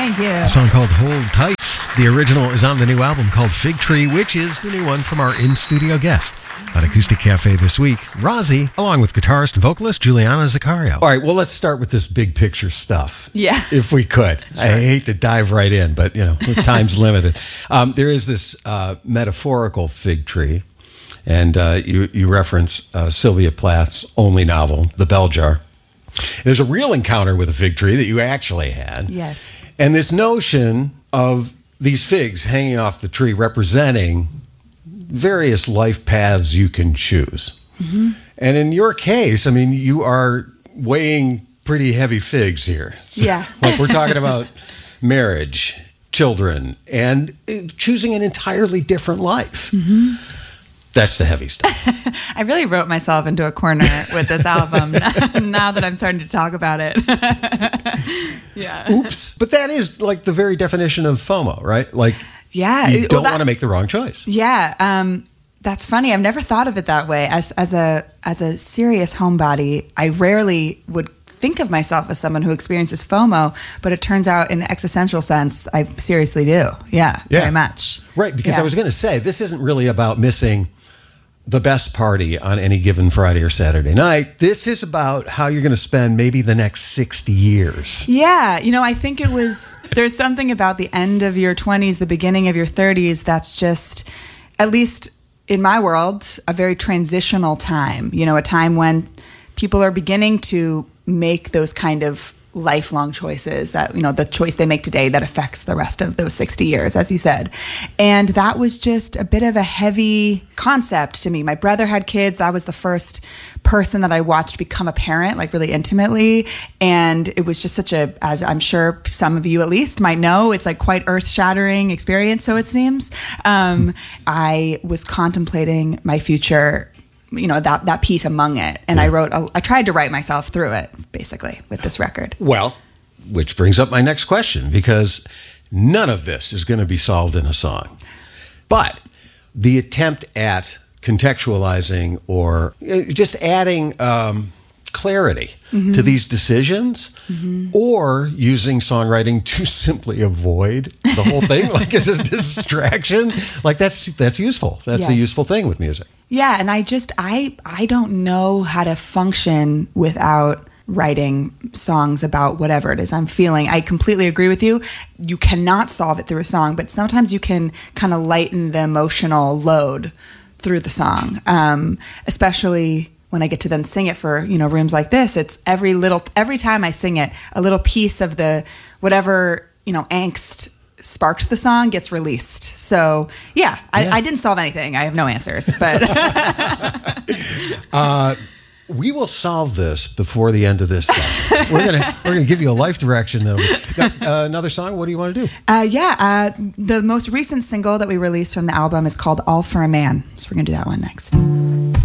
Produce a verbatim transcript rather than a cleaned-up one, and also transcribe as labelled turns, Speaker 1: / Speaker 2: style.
Speaker 1: Thank you.
Speaker 2: A song called Hold Tight. The original is on the new album called Fig Tree, which is the new one from our in-studio guest on Acoustic Cafe this week, Rozzy, along with guitarist and vocalist Juliana Zaccario. All right, well, let's start with this big picture stuff.
Speaker 1: Yeah.
Speaker 2: If we could. Sure. I hate to dive right in, but, you know, time's limited. Um, there is this uh, metaphorical fig tree, and uh, you, you reference uh, Sylvia Plath's only novel, The Bell Jar. There's a real encounter with a fig tree that you actually had.
Speaker 1: Yes.
Speaker 2: And this notion of these figs hanging off the tree representing various life paths you can choose. Mm-hmm. And in your case, I mean, you are weighing pretty heavy figs here.
Speaker 1: Yeah.
Speaker 2: Like we're talking about marriage, children, and choosing an entirely different life. Mm-hmm. That's the heavy stuff.
Speaker 1: I really wrote myself into a corner with this album now that I'm starting to talk about it. Yeah.
Speaker 2: Oops. But that is like the very definition of FOMO, right? Like,
Speaker 1: yeah,
Speaker 2: you don't
Speaker 1: well, that,
Speaker 2: want to make the wrong choice.
Speaker 1: Yeah. Um, that's funny. I've never thought of it that way. As as a as a serious homebody, I rarely would think of myself as someone who experiences FOMO, but it turns out in the existential sense, I seriously do. Yeah, yeah. Very much.
Speaker 2: Right, because
Speaker 1: yeah.
Speaker 2: I was going to say, this isn't really about missing the best party on any given Friday or Saturday night. This is about how you're going to spend maybe the next sixty years.
Speaker 1: Yeah. You know, I think it was, there's something about the end of your twenties, the beginning of your thirties, that's just, at least in my world, a very transitional time. You know, a time when people are beginning to make those kind of lifelong choices that, you know, the choice they make today that affects the rest of those sixty years, as you said. And that was just a bit of a heavy concept to me. My brother had kids. I was the first person that I watched become a parent, like really intimately. And it was just such a, as I'm sure some of you at least might know, it's like quite earth-shattering experience, so it seems. Um, I was contemplating my future, you know, that, that piece among it. And yeah. I wrote, a, I tried to write myself through it, basically, with this record.
Speaker 2: Well, which brings up my next question, because none of this is going to be solved in a song. But the attempt at contextualizing or just adding um, clarity mm-hmm. to these decisions mm-hmm. or using songwriting to simply avoid the whole thing, like as a distraction, like that's that's useful. That's yes. a useful thing with music.
Speaker 1: Yeah, and I just, I I don't know how to function without writing songs about whatever it is I'm feeling. I completely agree with you. You cannot solve it through a song, but sometimes you can kind of lighten the emotional load through the song, um, especially when I get to then sing it for, you know, rooms like this. It's every little, every time I sing it, a little piece of the whatever, you know, angst sparked the song gets released. So yeah, I, yeah. I didn't solve anything. I have no answers, but
Speaker 2: uh, we will solve this before the end of this song. We're gonna we're gonna give you a life direction. Though, uh, another song. What do you want to do?
Speaker 1: Uh, yeah, uh, the most recent single that we released from the album is called "All for a Man." So we're gonna do that one next.